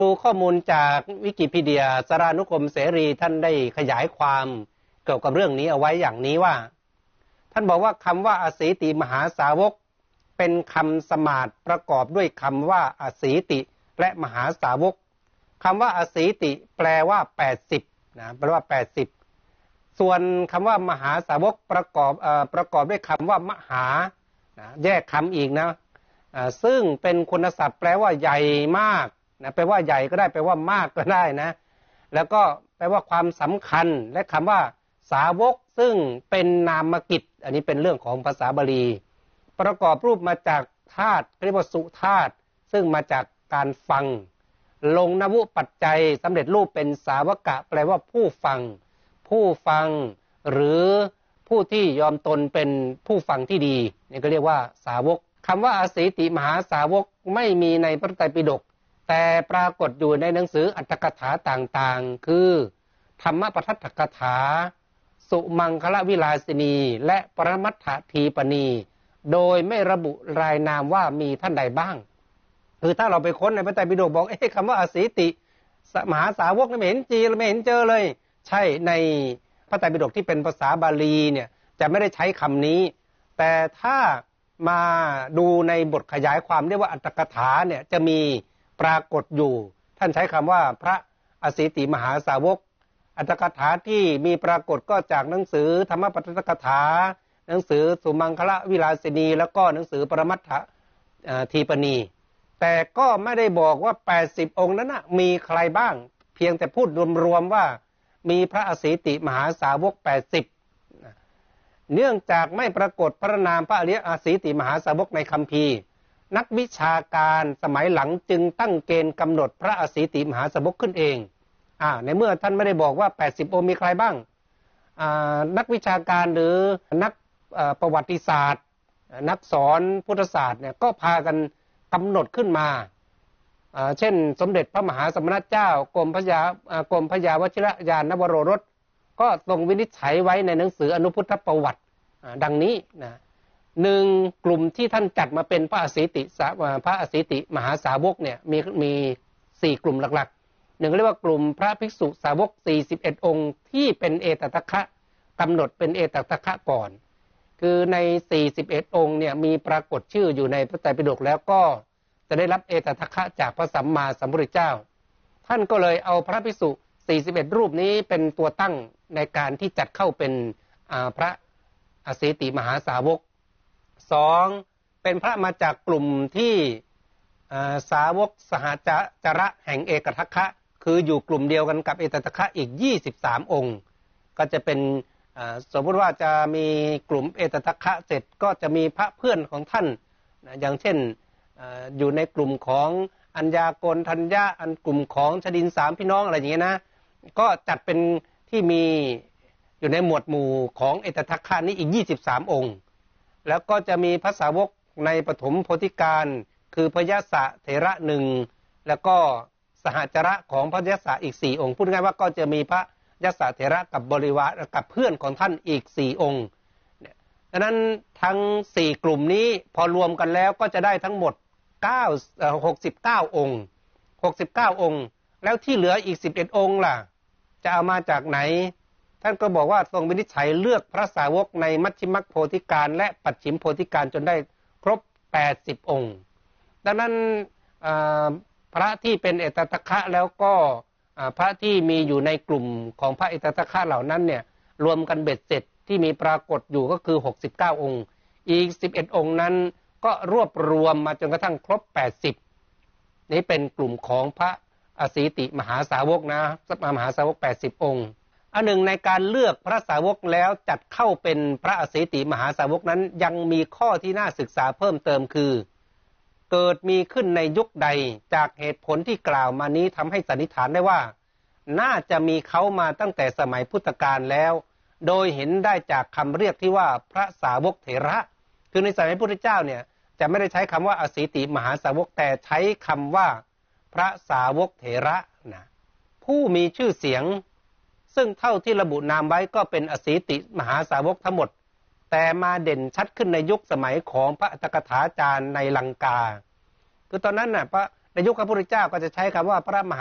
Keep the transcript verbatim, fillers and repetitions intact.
ดูข้อมูลจากวิกิพีเดียสรานุกรมเสรีท่านได้ขยายความเกี่ยวกับเรื่องนี้เอาไว้อย่างนี้ว่าท่านบอกว่าคำว่าอสีติมหาสาวกเป็นคำสมาสประกอบด้วยคำว่าอสีติและมหาสาวกคำว่าอสีติแปลว่าแปดสิบนะแปลว่าแปดสิบส่วนคำว่ามหาสาวกประกอบเอ่อประกอบด้วยคำว่ามหานะแยกคำอีกนะอ่าซึ่งเป็นคุณศัพท์แปลว่าใหญ่มากนะแปลว่าใหญ่ก็ได้แปลว่ามากก็ได้นะแล้วก็แปลว่าความสำคัญและคำว่าสาวกซึ่งเป็นนามกิจอันนี้เป็นเรื่องของภาษาบาลีประกอบรูปมาจากธาตุเรียกว่าสุธาตุซึ่งมาจากการฟังลงนวุปัจจัยสำเร็จรูปเป็นสาวกะแปลว่าผู้ฟังผู้ฟังหรือผู้ที่ยอมตนเป็นผู้ฟังที่ดีนี่ก็เรียกว่าสาวกคำว่าอสีติมหาสาวกไม่มีในพระไตรปิฎกแต่ปรากฏอยู่ในหนังสืออัตถกถาต่างๆคือธรรมปทัฏฐกถาสุมังคลวิลาสินีและปรมัตถทีปณีโดยไม่ระบุรายนามว่ามีท่านใดบ้างคือถ้าเราไปค้นในพระไตรปิฎกบอกเอ๊ะคำว่าอสีติมหาสาวกไม่เห็นจีไม่เห็นเจอเลยใช่ในพระไตรปิฎกที่เป็นภาษาบาลีเนี่ยจะไม่ได้ใช้คำนี้แต่ถ้ามาดูในบทขยายความเรียกว่าอัตถกถาเนี่ยจะมีปรากฏอยู่ท่านใช้คำว่าพระอสีติมหาสาวกอัตถกถาที่มีปรากฏก็จากหนังสือธรรมปทัฏฐกถาหนังสือสุมังคลวิลาสินีแล้วก็หนังสือปรมัตถทีปณีแต่ก็ไม่ได้บอกว่าแปดสิบองค์นั้นนะมีใครบ้างเพียงแต่พูดรวมๆว่ามีพระอสีติมหาสาวกแปดสิบเนื่องจากไม่ปรากฏพระนามพระอริยอสีติมหาสาวกในคัมภีร์นักวิชาการสมัยหลังจึงตั้งเกณฑ์กำหนดพระอสีติมหาสาวกขึ้นเองอ่าในเมื่อท่านไม่ได้บอกว่าแปดสิบองค์มีใครบ้างอ่านักวิชาการหรือนักประวัติศาสตร์นักสอนพุทธศาสตร์เนี่ยก็พากันกำหนดขึ้นมาเช่นสมเด็จพระมหาสมณเจ้ากรมพระยากรมพระยาวชิรยานนวโรรสก็ทรงวินิจฉัยไว้ในหนังสืออนุพุทธประวัติดังนี้นะหนึ่งกลุ่มที่ท่านจัดมาเป็นพระอสีติพระอสีติมหาสาวกเนี่ยมีมีสี่กลุ่มหลักๆหนึ่งเรียกว่ากลุ่มพระภิกษุสาวกสี่สิบเอ็ดองค์ที่เป็นเอตทัคคะกำหนดเป็นเอตทัคคะก่อนคือในสี่สิบเอ็ดองค์เนี่ยมีปรากฏชื่ออยู่ในพระไตรปิฎกแล้วก็จะได้รับเอตทัคคะจากพระสัมมาสัมพุทธเจ้าท่านก็เลยเอาพระภิกษุสี่สิบเอ็ดรูปนี้เป็นตัวตั้งในการที่จัดเข้าเป็นพระอสีติมหาสาวกสองเป็นพระมาจากกลุ่มที่สาวกสหจระแห่งเอกทัคคะคืออยู่กลุ่มเดียวกันกับเอตทัคคะอีกยี่สิบสามองค์ก็จะเป็นสมมติว่าจะมีกลุ่มเอตทัคคะเสร็จก็จะมีพระเพื่อนของท่านอย่างเช่นอยู่ในกลุ่มของอัญญากรทัญญาอันกลุ่มของชดินสามพี่น้องอะไรอย่างเงี้ยนะก็จัดเป็นที่มีอยู่ในหมวดหมู่ของเอตทัคคะนี้อีกยี่สิบสามองค์แล้วก็จะมีพระสาวกในปฐมโพธิการคือพยสะเถระหนึ่งแล้วก็สหจระของพระยสะอีกสี่องค์พูดง่ายว่าก็จะมีพระยสะเถระกับบริวารกับเพื่อนของท่านอีกสี่องค์ดังนั้นทั้งสี่กลุ่มนี้พอรวมกันแล้วก็จะได้ทั้งหมดเก้าเอ่อหกสิบเก้าองค์หกสิบเก้าองค์แล้วที่เหลืออีกสิบเอ็ดองค์ล่ะจะเอามาจากไหนท่านก็บอกว่าทรงวินิจฉัยเลือกพระสาวกในมัชฌิมโพธิการและปัจฉิมโพธิการจนได้ครบแปดสิบองค์ดังนั้นพระที่เป็นเอตทัคคะแล้วก็พระที่มีอยู่ในกลุ่มของพระเอตทัคคะเหล่านั้นเนี่ยรวมกันเบ็ดเสร็จที่มีปรากฏอยู่ก็คือหกสิบเก้าองค์อีกสิบเอ็ดองค์นั้นก็รวบรวมมาจนกระทั่งครบแปดสิบนี้เป็นกลุ่มของพระอสีติมหาสาวกนะมหาสาวกแปดสิบองค์อันหนึ่งในการเลือกพระสาวกแล้วจัดเข้าเป็นพระอสีติมหาสาวกนั้นยังมีข้อที่น่าศึกษาเพิ่มเติมคือเกิดมีขึ้นในยุคใดจากเหตุผลที่กล่าวมานี้ทำให้สันนิษฐานได้ว่าน่าจะมีเขามาตั้งแต่สมัยพุทธกาลแล้วโดยเห็นได้จากคำเรียกที่ว่าพระสาวกเถระคือในสมัยพุทธเจ้าเนี่ยจะไม่ได้ใช้คำว่าอสีติมหาสาวกแต่ใช้คำว่าพระสาวกเถระนะผู้มีชื่อเสียงซึ่งเท่าที่ระบุนามไว้ก็เป็นอสีติมหาสาวกทั้งหมดแต่มาเด่นชัดขึ้นในยุคสมัยของพระอัตถกถาจารย์ในลังกาคือตอนนั้นน่ะพระในยุคพระพุทธเจ้าก็จะใช้คำว่าพระมหา